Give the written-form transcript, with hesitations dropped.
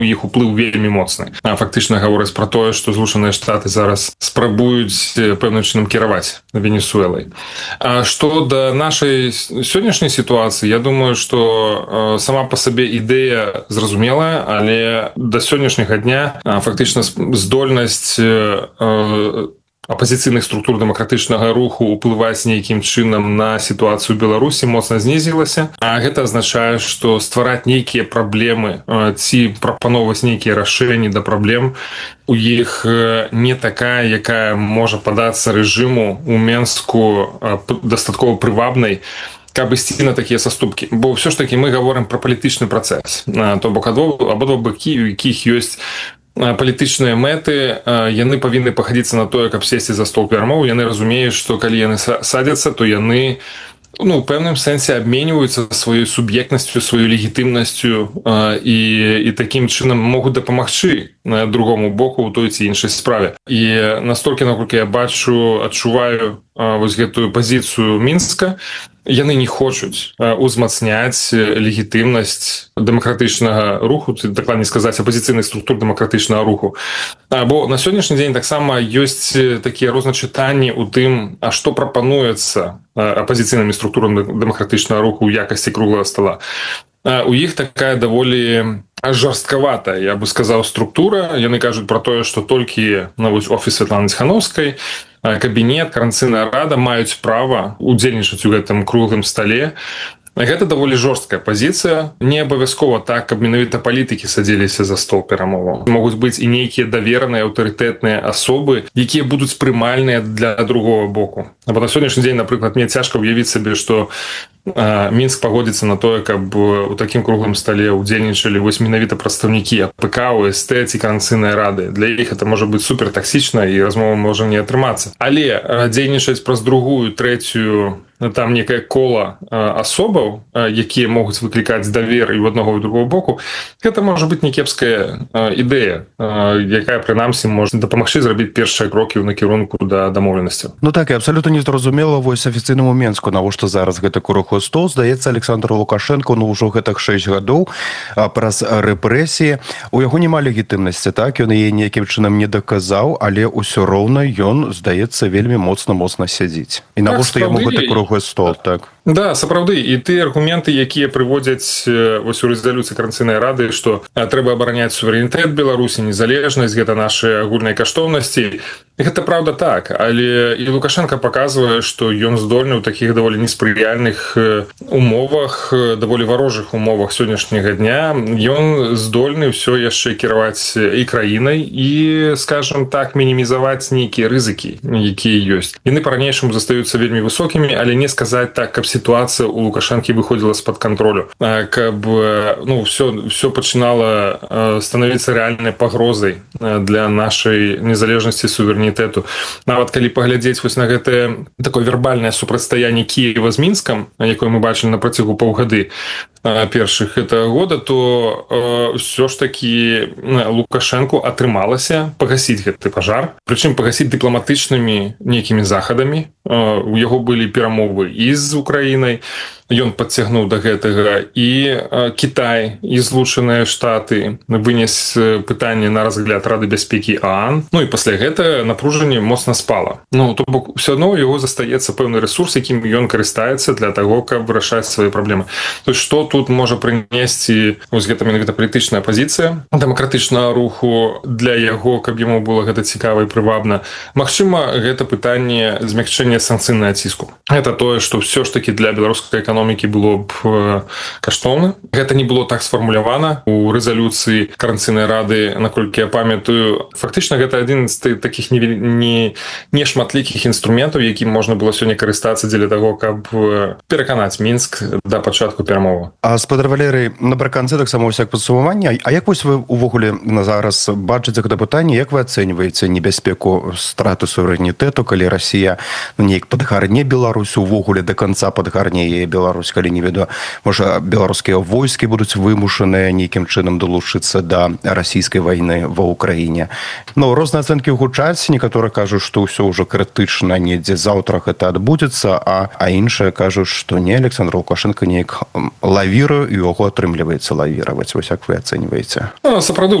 іх уплыў вельмі моцны. Фактычна гавораць пра тое, што Злучаныя Штаты зараз спрабуюць пэўным чынам кіраваць Венесуэлай. А што да нашай сённяшняй сітуацыі, я думаю, што сама па сабе ідэя зразумелая, але да сённяшняга дня фактычна здольнасць апазіцыйных структур дэмакратычнага руху ўплываць нейкім чынам на сітуацыю Беларусі моцна знізілася. А гэта азначае, што ствараць нейкія праблемы ці прапаноўваць нейкія рашэнні да праблем у іх не такая, якая можа падацца рэжыму ў Менску дастаткова прывабнай, каб ісці на такія саступкі. Бо ўсё ж такі мы гаворым пра палітычны працэс. То бок абодва бакі, у якіх ёсць палітычныя мэты, яны павінны пахадзіцца на тое, каб сесці за стол перамоў. Яны разумеюць, што калі яны садзяцца, то яны у пэўным сэнсе абменьваюцца сваёй суб'ектнасцю, сваёй легітымнасцю і такім чынам могуць дапамагчы другому боку ў той ці іншай справе. І настолькі, наколькі я бачу, адчуваю вось гэтую пазіцыю Мінска, яны не хочуць узмацняць легітымнасць дэмакратычнага руху, дакладней сказаць, апазіцыйных структур дэмакратычнага руху. Бо на сённяшні дзень таксама ёсць такія розначытанні ў тым, а што прапануецца апазіцыйнымі структурамі дэмакратычнага руху ў якасці круглага стала. У іх такая даволі жорсткаватая, я бы сказаў, структура. Яны кажуць пра тое, што толькі офіс Святланы Ціхановскай, кабінет, Коордынацыйная рада маюць права удзельнічаць у гэтым круглым стале. Гэта даволі жорсткая пазіцыя. Не абавязкова так, каб менавіта палітыкі садзіліся за стол перамоваў. Могуць быць і нейкія давераныя, аўтарытэтныя асобы, якія будуць прымальныя для другого боку. Бо на сённяшні дзень, напрыклад, мне цяжка ўявіць сабе, што Мінск пагодзіцца на тое, каб у такім круглым стале удзельнічалі вось менавіта прадстаўнікі АПК, УСТ ці Коордынацыйнай рады. Для іх это можа быць супертаксічна і размова можа не атрымацца. Але дзейнічаць праз другую, трэцюю, там некае кола асобаў, якія могуць выклікаць давер і ў аднаго і другого боку, гэта можа быць некепская ідэя, якая прынамсі можа дапамагчы зрабіць першыя крокі ў накірунку да дамоўленасцяў. Ну так, і абсалютна незразумела вось афіцыйнаму Менску, навошта зараз гэта круглы стол. Здаецца, Александр Лукашенко, ўжо гэтых 6 гадоў праз рэпрэсіі. У яго няма легітымнасці, так? Ён яе нейкім чынам не даказаў, але ўсё роўна ён, здаецца, вельмі моцна сядзіць. І навошта яму гэты круглы стол, так? Да, сапраўды. І тыя аргументы, якія прыводзяць вось у рэзалюцыі Коордынацыйнай рады, што трэба абараняць суверэнітэт Беларусі, незалежнасць, гэта нашы агульныя каштоўнасці. Гэта правда так, але і Лукашенко паказвае, што ён здольны ў такіх даволі неспрыяльных умовах, даволі варожых умовах сённяшняга дня. Ён здольны ўсё яшчэ кіраваць і краінай і, скажам так, мінімізаваць нейкія рызыкі, якія ёсць. Яны па-ранейшаму застаюцца вельмі высокімі, але не сказаць так, каб сітуацыя у Лукашэнкі выходзіла з-пад кантролю, каб ўсё пачынала становіцца рэальнай пагрозай для нашай незалежнасці, суверэнітэту. Нават калі паглядзець вось на гэтае такое вербальнае супрацьстаянне Кіева з Мінскам, якое мы бачылі на працягу паўгады першых гэтага года, то ўсё ж такі Лукашэнку атрымалася пагасіць гэты пажар, прычым пагасіць дыпламатычнымі нейкімі захадамі. У яго былі перамовы і з Украінай, ён падцягнуў да гэтага, і Кітай, і Злучаныя Штаты вынес пытанне на разгляд Рады бяспекі ААН. Ну і пасля гэтага напружанне моцна спала. То бок ўсё адно у яго застаецца пэўны рэсурс, якім ён карыстаецца для таго, каб вырашаць свае праблемы. То есть што тут можа прынесці вось гэта менавіта палітычная пазіцыя дэмакратычнага руху для яго, каб яму было гэта цікава і прывабна? Магчыма, гэта пытанне змякчэння санкцыйнага ціску. Гэта тое, што ўсё ж такі для беларускай эканомікі было б каштоўна. Гэта не было так сфармулявана у рэзалюцыі Коордынацыйнай рады, наколькі я памятаю. Фактычна гэта адзін з такіх не шматлікіх інструментаў, якім можна было сёння карыстацца дзеля таго, каб пераканаць Мінск да пачатку перамоваў. А спадар Валерый, напрыканцы таксама ўсяк падсумавання. А як вось вы увогуле на зараз бачыце гэта пытанне, як вы ацэньваеце небяспеку страты суверэнітэту, калі Расія неяк падгарне Беларусь, увогуле да канца падгарне яе Беларусь? Беларусь, калі не ведаю, можа, беларускія войскі будуць вымушаныя нейкім чынам далучыцца да расійскай вайны ва ўкраіне. Ну, розныя ацэнкі гучаць, некаторыя кажуць, што ўсё ўжо крытычна, недзе заўтра гэта адбудзецца, а іншыя кажуць, што не, Александр Лукашенко неяк лавіруе, і яго атрымліваецца лавіраваць. Вось як вы ацэньваеце? Сапраўды,